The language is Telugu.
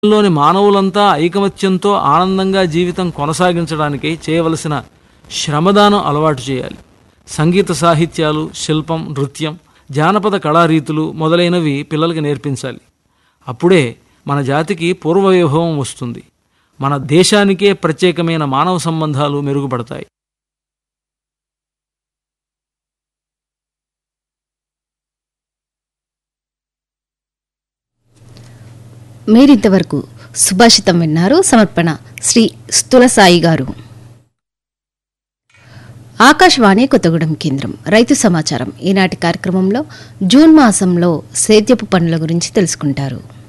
లోని మానవులంతా ఐకమత్యంతో ఆనందంగా జీవితం కొనసాగించడానికి చేయవలసిన శ్రమదానం అలవాటు చేయాలి. సంగీత సాహిత్యాలు, శిల్పం, నృత్యం, జానపద కళారీతులు మొదలైనవి పిల్లలకి నేర్పించాలి. అప్పుడే మన జాతికి పూర్వవైభవం వస్తుంది. మన దేశానికే ప్రత్యేకమైన మానవ సంబంధాలు మెరుగుపడతాయి. మీరింతవరకు సుభాషితం విన్నారు. సమర్పణ శ్రీ స్థూలసాయి గారు. ఆకాశవాణి కొత్తగూడెం కేంద్రం. రైతు సమాచారం. ఈనాటి కార్యక్రమంలో జూన్ మాసంలో సేద్యపు పనుల గురించి తెలుసుకుంటారు.